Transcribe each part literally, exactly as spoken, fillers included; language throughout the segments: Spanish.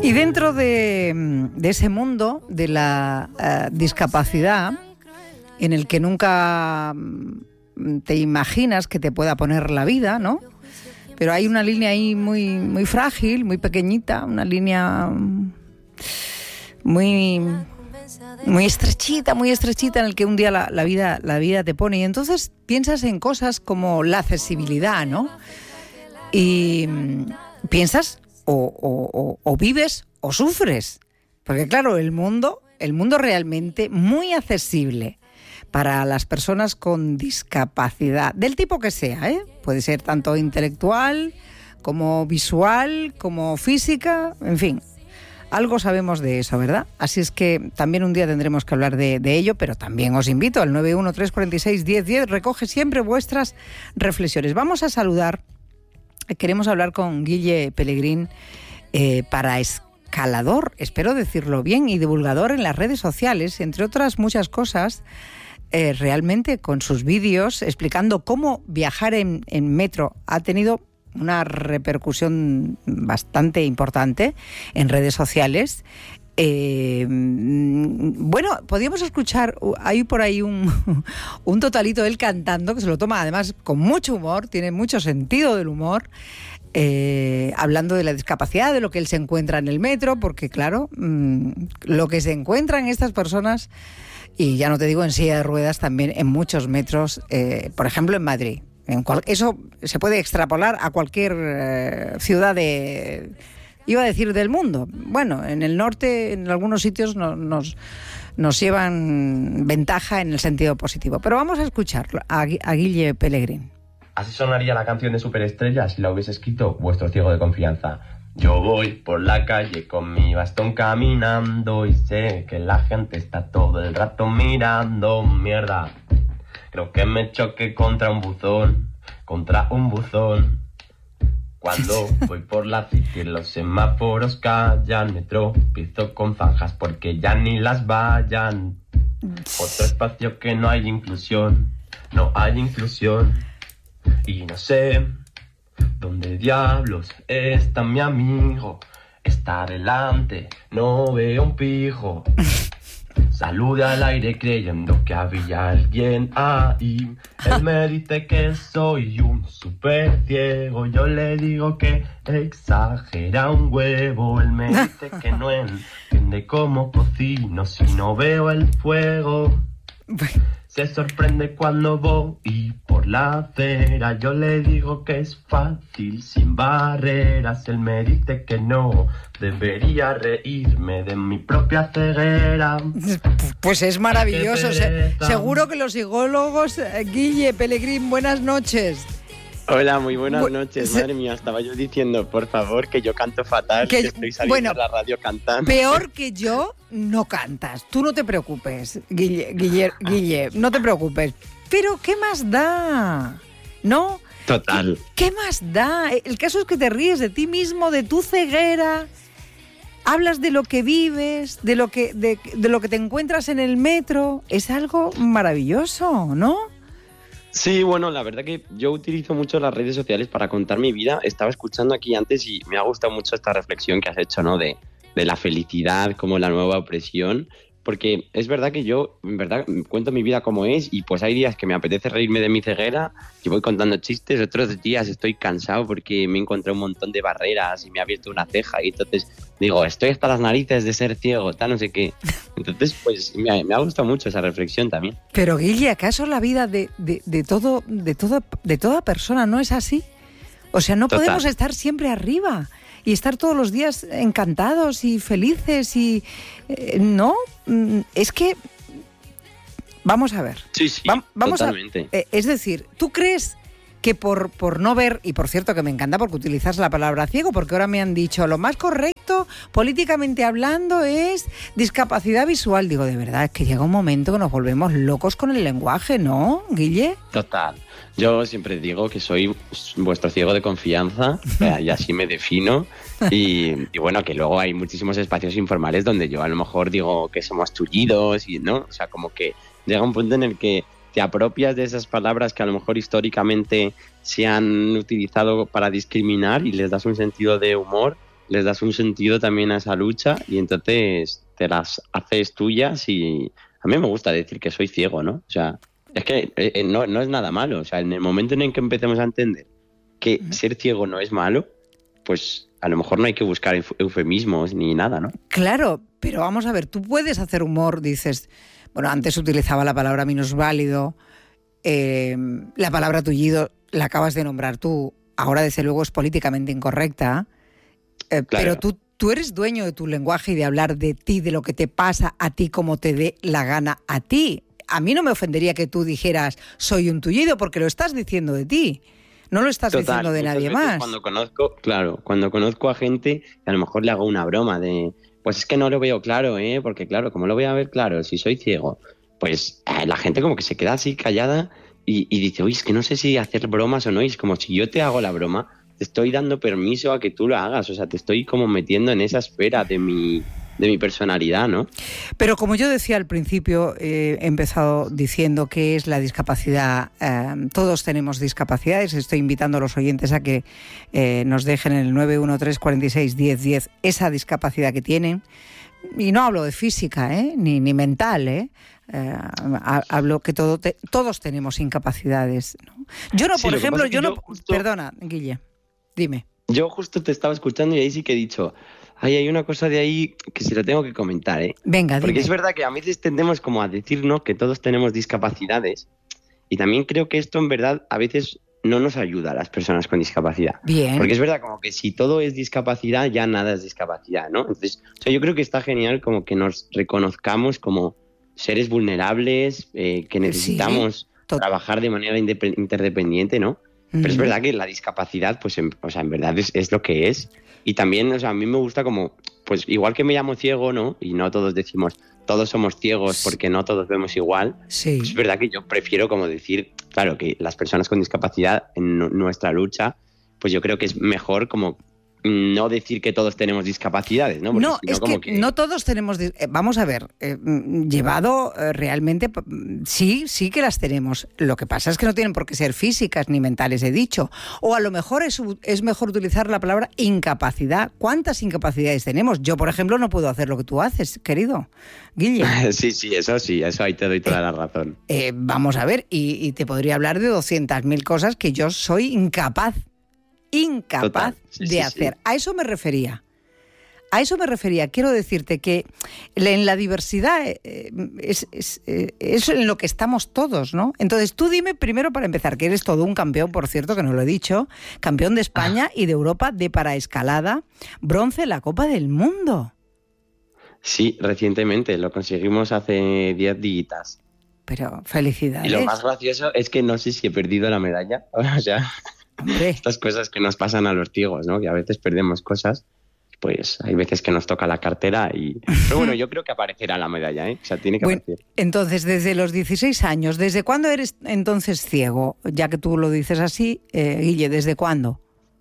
Y dentro de, de ese mundo de la uh, discapacidad, en el que nunca te imaginas que te pueda poner la vida, ¿no? Pero hay una línea ahí muy, muy frágil, muy pequeñita, una línea muy, muy estrechita, muy estrechita, en el que un día la, la vida, la vida te pone. Y entonces piensas en cosas como la accesibilidad, ¿no? Y piensas o, o, o, o vives o sufres. Porque claro, el mundo, el mundo realmente muy accesible para las personas con discapacidad, del tipo que sea, ¿eh? Puede ser tanto intelectual como visual, como física, en fin. Algo sabemos de eso, ¿verdad? Así es que también un día tendremos que hablar de, de ello, pero también os invito al nueve uno tres cuatro seis uno cero uno cero, recoge siempre vuestras reflexiones. Vamos a saludar, queremos hablar con Guille Pelegrín, eh, para escalador, espero decirlo bien, y divulgador en las redes sociales, entre otras muchas cosas, eh, realmente con sus vídeos explicando cómo viajar en, en metro ha tenido una repercusión bastante importante en redes sociales. Eh, bueno, podríamos escuchar, hay por ahí un, un totalito de él cantando, que se lo toma además con mucho humor, tiene mucho sentido del humor, eh, hablando de la discapacidad, de lo que él se encuentra en el metro, porque claro, mmm, lo que se encuentra en estas personas, y ya no te digo en silla de ruedas, también en muchos metros, eh, por ejemplo en Madrid. En cual, eso se puede extrapolar a cualquier eh, ciudad de, iba a decir del mundo. Bueno, en el norte, en algunos sitios no, nos, nos llevan ventaja en el sentido positivo. Pero vamos a escucharlo a, a Guille Pelegrín. Así sonaría la canción de Superestrella si la hubiese escrito vuestro ciego de confianza. Yo voy por la calle con mi bastón caminando y sé que la gente está todo el rato mirando. Mierda, creo que me choqué contra un buzón, contra un buzón. Cuando voy por la city los semáforos callan, me tropiezo con zanjas porque ya ni las vayan. Otro espacio que no hay inclusión, no hay inclusión. Y no sé dónde diablos está mi amigo. Está delante, no veo un pijo. Salude al aire creyendo que había alguien ahí. Él me dice que soy un super ciego. Yo le digo que exagera un huevo. Él me dice que no entiende cómo cocino si no veo el fuego. Se sorprende cuando voy por la acera. Yo le digo que es fácil, sin barreras. Él me dice que no, debería reírme de mi propia ceguera. Pues es maravilloso. Se, seguro que los psicólogos... Guille Pelegrín, buenas noches. Hola, muy buenas Bu- noches. se- Madre mía, estaba yo diciendo, por favor, que yo canto fatal, Que- que, estoy saliendo bueno, a la radio cantando. Peor que yo, no cantas. Tú no te preocupes, Guille, Guille, Guille, no te preocupes. Pero, ¿qué más da? ¿No? Total. ¿Qué más da? El caso es que te ríes de ti mismo, de tu ceguera. Hablas de lo que vives, de lo que, de, de lo que te encuentras en el metro. Es algo maravilloso, ¿no? Sí, bueno, la verdad que yo utilizo mucho las redes sociales para contar mi vida. Estaba escuchando aquí antes y me ha gustado mucho esta reflexión que has hecho, ¿no? De, de la felicidad como la nueva opresión. Porque es verdad que yo, en verdad, cuento mi vida como es y pues hay días que me apetece reírme de mi ceguera y voy contando chistes, otros días estoy cansado porque me he encontrado un montón de barreras y me ha abierto una ceja y entonces digo, estoy hasta las narices de ser ciego, tal, no sé qué. Entonces, pues me ha, me ha gustado mucho esa reflexión también. Pero Guille, ¿acaso la vida de, de, de, todo, de, todo, de toda persona no es así? O sea, no Total. podemos estar siempre arriba y estar todos los días encantados y felices y... Eh, no, mm, es que... Vamos a ver. Sí, sí, Va- vamos totalmente. A, eh, es decir, ¿tú crees que por, por no ver, y por cierto que me encanta porque utilizas la palabra ciego, porque ahora me han dicho lo más correcto, políticamente hablando, es discapacidad visual? Digo, de verdad, es que llega un momento que nos volvemos locos con el lenguaje, ¿no, Guille? Total. Yo siempre digo que soy vuestro ciego de confianza, y así me defino. Y, y bueno, que luego hay muchísimos espacios informales donde yo a lo mejor digo que somos tullidos y no, o sea, como que llega un punto en el que te apropias de esas palabras que a lo mejor históricamente se han utilizado para discriminar y les das un sentido de humor les das un sentido también a esa lucha y entonces te las haces tuyas y a mí me gusta decir que soy ciego, ¿no? O sea, es que eh, no, no es nada malo. O sea, en el momento en el que empecemos a entender que ser ciego no es malo, pues a lo mejor no hay que buscar eufemismos ni nada, ¿no? Claro, pero vamos a ver, tú puedes hacer humor, dices, bueno, antes utilizaba la palabra minusválido, eh, la palabra tullido la acabas de nombrar tú, ahora desde luego es políticamente incorrecta, eh, claro. Pero tú, tú eres dueño de tu lenguaje y de hablar de ti, de lo que te pasa a ti, como te dé la gana a ti. A mí no me ofendería que tú dijeras soy un tullido, porque lo estás diciendo de ti. No lo estás Total, diciendo de nadie más. Cuando conozco, claro, cuando conozco a gente, a lo mejor le hago una broma de, pues es que no lo veo claro, ¿eh? Porque claro, ¿cómo lo voy a ver claro si soy ciego? Pues eh, la gente como que se queda así callada y, y dice, uy, es que no sé si hacer bromas o no. Y es como si yo te hago la broma, te estoy dando permiso a que tú lo hagas. O sea, te estoy como metiendo en esa esfera de mi... de mi personalidad, ¿no? Pero como yo decía al principio, eh, he empezado diciendo que es la discapacidad. Eh, todos tenemos discapacidades. Estoy invitando a los oyentes a que eh, nos dejen en el nueve uno tres, cuatro seis, diez, diez esa discapacidad que tienen. Y no hablo de física, ¿eh? ni, ni mental, ¿eh? Eh, hablo que todo te, todos tenemos incapacidades, ¿no? Yo no, sí, por ejemplo, yo, yo no... Justo... Perdona, Guille, dime. Yo justo te estaba escuchando y ahí sí que he dicho... Ay, hay una cosa de ahí que se lo tengo que comentar, ¿eh? Venga, dime. Porque es verdad que a veces tendemos como a decirnos que todos tenemos discapacidades y también creo que esto en verdad a veces no nos ayuda a las personas con discapacidad. Bien. Porque es verdad como que si todo es discapacidad, ya nada es discapacidad, ¿no? Entonces, o sea, yo creo que está genial como que nos reconozcamos como seres vulnerables, eh, que necesitamos sí, trabajar de manera independ- interdependiente, ¿no? Pero es verdad que la discapacidad, pues, en, o sea, en verdad es, es lo que es. Y también, o sea, a mí me gusta como, pues igual que me llamo ciego, ¿no? Y no todos decimos, todos somos ciegos porque no todos vemos igual. Sí. Pues es verdad que yo prefiero como decir, claro, que las personas con discapacidad en nuestra lucha, pues yo creo que es mejor como no decir que todos tenemos discapacidades, ¿no? Porque no, si no, es como que, que no todos tenemos... Vamos a ver, eh, llevado eh, realmente, sí, sí que las tenemos. Lo que pasa es que no tienen por qué ser físicas ni mentales, he dicho. O a lo mejor es, es mejor utilizar la palabra incapacidad. ¿Cuántas incapacidades tenemos? Yo, por ejemplo, no puedo hacer lo que tú haces, querido Guille. Sí, sí, eso sí, eso ahí te doy toda eh, la razón. Eh, vamos a ver, y, y te podría hablar de doscientas mil cosas que yo soy incapaz incapaz sí, de sí, hacer. Sí. A eso me refería. A eso me refería. Quiero decirte que en la diversidad eh, es, es, eh, es en lo que estamos todos, ¿no? Entonces tú dime primero, para empezar, que eres todo un campeón, por cierto, que no lo he dicho, campeón de España y de Europa de paraescalada, bronce en la Copa del Mundo. Sí, recientemente, lo conseguimos hace diez días. Pero felicidades. Y lo más gracioso es que no sé si he perdido la medalla. O sea... Hombre. Estas cosas que nos pasan a los ciegos, ¿no? Que a veces perdemos cosas, pues hay veces que nos toca la cartera y... Pero bueno, yo creo que aparecerá la medalla, ¿eh? O sea, tiene que bueno, aparecer. Entonces, desde los dieciséis años, ¿desde cuándo eres entonces ciego? Ya que tú lo dices así, eh, Guille, ¿desde cuándo?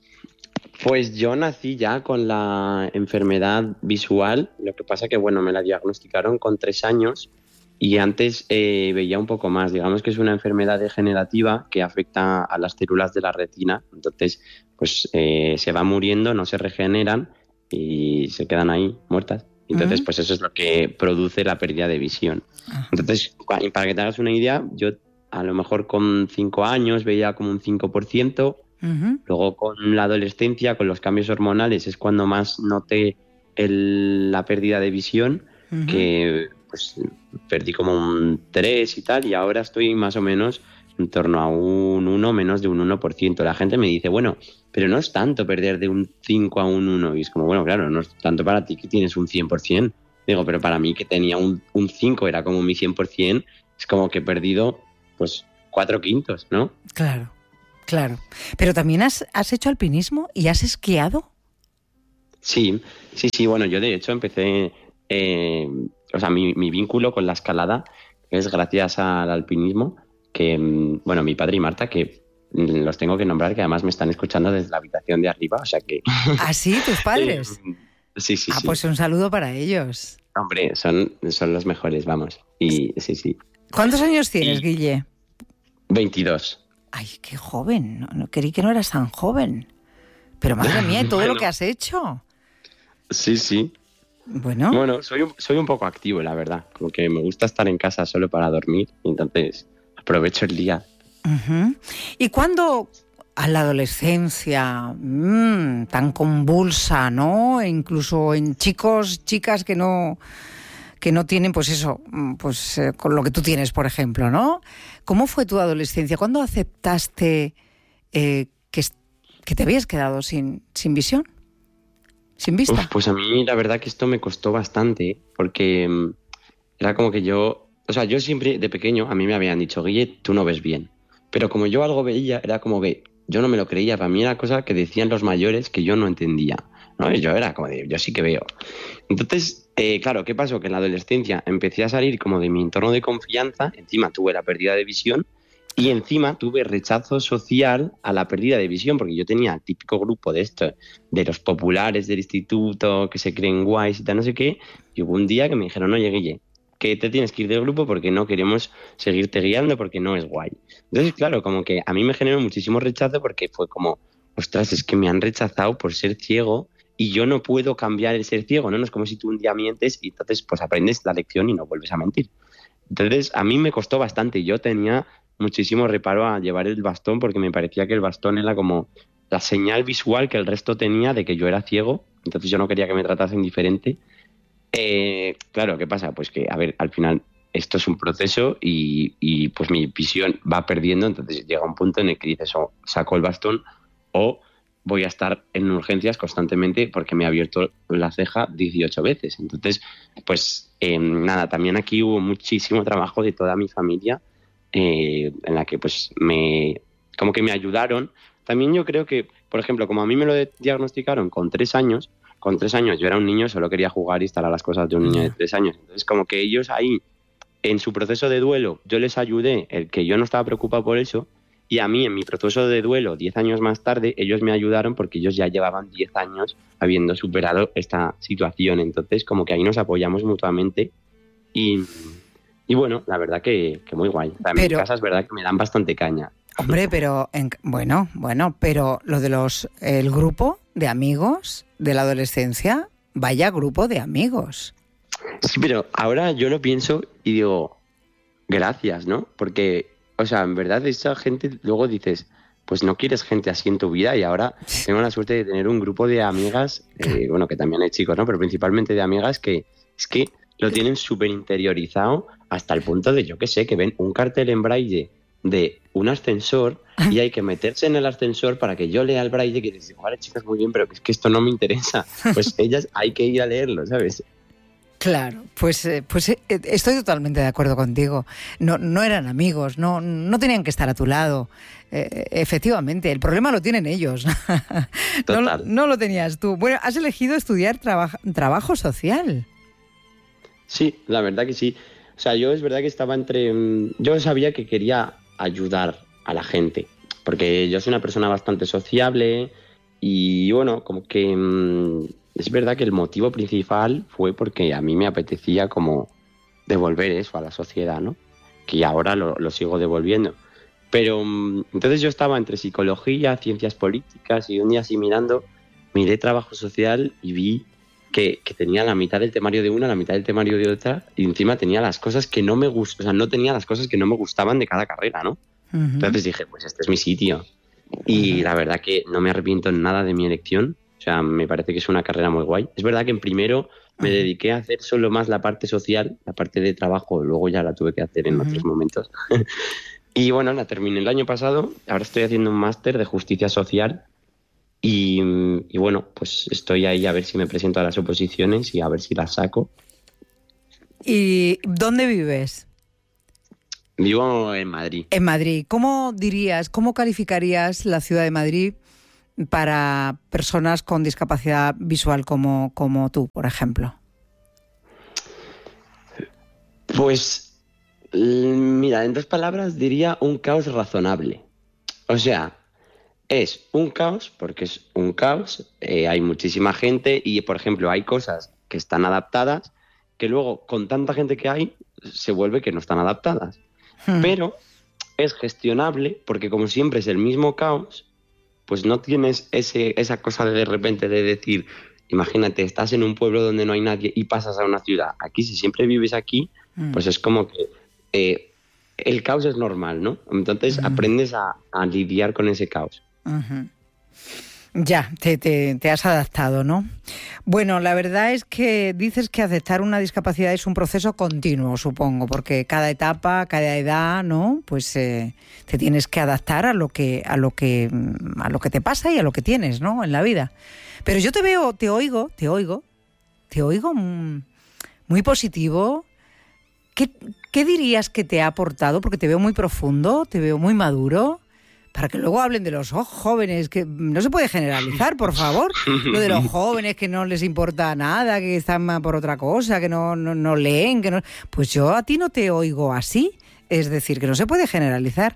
Pues yo nací ya con la enfermedad visual, lo que pasa que, bueno, me la diagnosticaron con tres años y antes eh, veía un poco más. Digamos que es una enfermedad degenerativa que afecta a las células de la retina. Entonces, pues eh, se va muriendo, no se regeneran y se quedan ahí muertas. Entonces, uh-huh. pues eso es lo que produce la pérdida de visión. Uh-huh. Entonces, para que te hagas una idea, yo a lo mejor con cinco años veía como un cinco por ciento. Uh-huh. Luego con la adolescencia, con los cambios hormonales, es cuando más noté el, la pérdida de visión, uh-huh. que... pues perdí como un tres y tal, y ahora estoy más o menos en torno a un uno, menos de un uno por ciento. La gente me dice, bueno, pero no es tanto perder de un cinco a un uno, y es como, bueno, claro, no es tanto para ti que tienes un cien por ciento. Digo, pero para mí que tenía un, un cinco, era como mi cien por ciento, es como que he perdido, pues, cuatro quintos, ¿no? Claro, claro. Pero también has, has hecho alpinismo y has esquiado. Sí, sí, sí, bueno, yo de hecho empecé... Eh, o sea, mi, mi vínculo con la escalada es gracias al alpinismo, que, bueno, mi padre y Marta, que los tengo que nombrar, que además me están escuchando desde la habitación de arriba, o sea que... ¿Ah, sí? ¿Tus padres? eh, sí, sí, ah, sí. Pues un saludo para ellos. Hombre, son, son los mejores, vamos. Y sí, sí. ¿Cuántos años tienes, y... Guille? veintidós. Ay, qué joven. No, no, creí que no eras tan joven. Pero madre mía, ¿y todo bueno. lo que has hecho? Sí, sí. Bueno. Bueno, soy un, soy un poco activo, la verdad. Como que me gusta estar en casa solo para dormir, entonces aprovecho el día. Uh-huh. ¿Y cuándo a la adolescencia mmm, tan convulsa, ¿no? E incluso en chicos, chicas que no que no tienen, pues eso, pues eh, con lo que tú tienes, por ejemplo, ¿no? ¿Cómo fue tu adolescencia? ¿Cuándo aceptaste eh, que, que te habías quedado sin, sin visión? ¿Sin vista? Uf, pues a mí la verdad que esto me costó bastante, porque um, era como que yo, o sea, yo siempre de pequeño a mí me habían dicho, Guille, tú no ves bien. Pero como yo algo veía, era como que yo no me lo creía, para mí era cosa que decían los mayores que yo no entendía, ¿no? Y yo era como de, yo sí que veo. Entonces, eh, claro, ¿qué pasó? Que en la adolescencia empecé a salir como de mi entorno de confianza, encima tuve la pérdida de visión y encima tuve rechazo social a la pérdida de visión, porque yo tenía el típico grupo de esto, de los populares del instituto, que se creen guays y tal, no sé qué, y hubo un día que me dijeron, oye, Guille, que te tienes que ir del grupo porque no queremos seguirte guiando porque no es guay. Entonces, claro, como que a mí me generó muchísimo rechazo porque fue como, ostras, es que me han rechazado por ser ciego y yo no puedo cambiar el ser ciego, ¿no? No es como si tú un día mientes y entonces pues aprendes la lección y no vuelves a mentir. Entonces, a mí me costó bastante. Yo tenía muchísimo reparo a llevar el bastón porque me parecía que el bastón era como la señal visual que el resto tenía de que yo era ciego. Entonces yo no quería que me tratasen diferente. Eh, claro, ¿qué pasa? Pues que, a ver, al final esto es un proceso y, y pues mi visión va perdiendo, entonces llega un punto en el que dices, o saco el bastón o voy a estar en urgencias constantemente porque me ha abierto la ceja dieciocho veces. Entonces, pues eh, nada, también aquí hubo muchísimo trabajo de toda mi familia eh, en la que pues me, como que me ayudaron. También yo creo que, por ejemplo, como a mí me lo diagnosticaron con tres años, con tres años yo era un niño, solo quería jugar y estar a las cosas de un niño de tres años. Entonces, como que ellos ahí, en su proceso de duelo, yo les ayudé, el que yo no estaba preocupado por eso, y a mí, en mi proceso de duelo, diez años más tarde, ellos me ayudaron porque ellos ya llevaban diez años habiendo superado esta situación. Entonces, como que ahí nos apoyamos mutuamente y, y bueno, la verdad que, que muy guay. O sea, en Pero... mi casa es verdad que me dan bastante caña. Hombre, pero en, bueno, bueno, pero lo de los el grupo de amigos de la adolescencia, vaya grupo de amigos. Sí, pero ahora yo lo pienso y digo, gracias, ¿no? Porque, o sea, en verdad esa gente luego dices, pues no quieres gente así en tu vida y ahora tengo la suerte de tener un grupo de amigas, eh, bueno, que también hay chicos, ¿no? Pero principalmente de amigas que es que lo tienen súper interiorizado hasta el punto de, yo qué sé, que ven un cartel en braille de un ascensor y hay que meterse en el ascensor para que yo lea el braille, que dices, vale, chicas, muy bien, pero es que esto no me interesa. Pues ellas hay que ir a leerlo, ¿sabes? Claro, pues, pues estoy totalmente de acuerdo contigo. No, no eran amigos, no, no tenían que estar a tu lado. Eh, efectivamente, el problema lo tienen ellos. no, no lo tenías tú. Bueno, has elegido estudiar traba- trabajo social. Sí, la verdad que sí. O sea, yo es verdad que estaba entre... Yo sabía que quería ayudar a la gente, porque yo soy una persona bastante sociable y bueno, como que mmm, es verdad que el motivo principal fue porque a mí me apetecía como devolver eso a la sociedad, ¿no? Que ahora lo, lo sigo devolviendo. Pero mmm, entonces yo estaba entre psicología, ciencias políticas y un día así mirando, miré trabajo social y vi Que, que tenía la mitad del temario de una, la mitad del temario de otra, y encima tenía las cosas que no me gustaban, o sea, no tenía las cosas que no me gustaban de cada carrera, ¿no? Uh-huh. Entonces dije, pues este es mi sitio. Y uh-huh. la verdad que no me arrepiento en nada de mi elección, o sea, me parece que es una carrera muy guay. Es verdad que en primero me uh-huh. dediqué a hacer solo más la parte social, la parte de trabajo, luego ya la tuve que hacer en uh-huh. otros momentos. Y bueno, la terminé el año pasado, ahora estoy haciendo un máster de justicia social. Y, y bueno, pues estoy ahí a ver si me presento a las oposiciones y a ver si las saco. ¿Y dónde vives? Vivo en Madrid. En Madrid. ¿Cómo dirías, cómo calificarías la ciudad de Madrid para personas con discapacidad visual como, como tú, por ejemplo? Pues, mira, en dos palabras diría un caos razonable. O sea... Es un caos, porque es un caos, eh, hay muchísima gente y, por ejemplo, hay cosas que están adaptadas que luego, con tanta gente que hay, se vuelve que no están adaptadas. Hmm. Pero es gestionable porque, como siempre es el mismo caos, pues no tienes ese, esa cosa de de repente de decir, imagínate, estás en un pueblo donde no hay nadie y pasas a una ciudad. Aquí, si siempre vives aquí, mm. pues es como que eh, el caos es normal, ¿no? Entonces mm. aprendes a, a lidiar con ese caos. Uh-huh. Ya, te, te, te has adaptado, ¿no? Bueno, la verdad es que dices que aceptar una discapacidad es un proceso continuo, supongo, porque cada etapa, cada edad, ¿no? Pues eh, te tienes que adaptar a lo que, a lo que, a lo que te pasa y a lo que tienes, ¿no? En la vida. Pero yo te veo, te oigo, te oigo, te oigo muy positivo. ¿Qué, qué dirías que te ha aportado? Porque te veo muy profundo, te veo muy maduro. Para que luego hablen de los jóvenes, que no se puede generalizar, por favor. Lo de los jóvenes que no les importa nada, que están por otra cosa, que no, no, no leen, que no... Pues yo a ti no te oigo así. Es decir, que no se puede generalizar.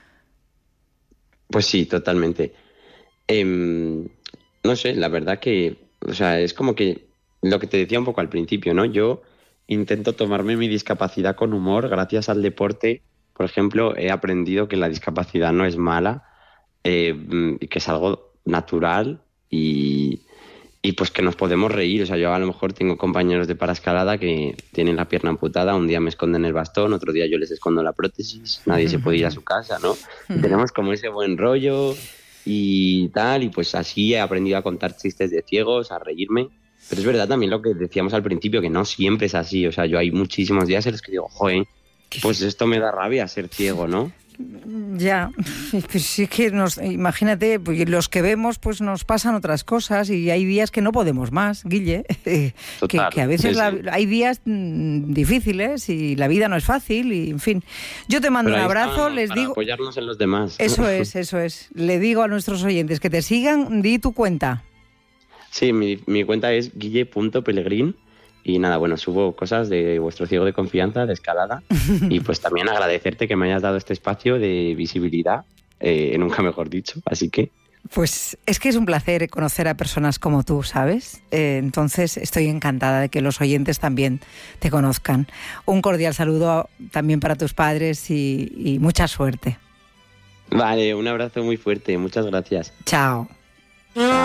Pues sí, totalmente. Eh, no sé, la verdad que... O sea, es como que lo que te decía un poco al principio, ¿no? Yo intento tomarme mi discapacidad con humor. Gracias al deporte, por ejemplo, he aprendido que la discapacidad no es mala, eh, y que es algo natural y, y pues que nos podemos reír. O sea, yo a lo mejor tengo compañeros de paraescalada que tienen la pierna amputada, un día me esconden el bastón, otro día yo les escondo la prótesis, nadie se puede ir a su casa, ¿no? Y tenemos como ese buen rollo y tal, y pues así he aprendido a contar chistes de ciegos, a reírme. Pero es verdad también lo que decíamos al principio, que no siempre es así. O sea, yo hay muchísimos días en los que digo, joder, pues esto me da rabia, ser ciego, ¿no? Ya, pues sí que nos, imagínate, pues los que vemos pues nos pasan otras cosas y hay días que no podemos más, Guille, Total, que, que a veces sí, la, sí. hay días mmm, difíciles y la vida no es fácil y en fin. Yo te mando Pero un abrazo, les para digo... apoyarnos en los demás. Eso es, eso es. Le digo a nuestros oyentes que te sigan, di tu cuenta. Sí, mi, mi cuenta es guille punto pelegrín. Y nada, bueno, subo cosas de vuestro ciego de confianza, de escalada. Y pues también agradecerte que me hayas dado este espacio de visibilidad, eh, nunca mejor dicho. Así que... Pues es que es un placer conocer a personas como tú, ¿sabes? Eh, entonces estoy encantada de que los oyentes también te conozcan. Un cordial saludo también para tus padres y, y mucha suerte. Vale, un abrazo muy fuerte. Muchas gracias. Chao.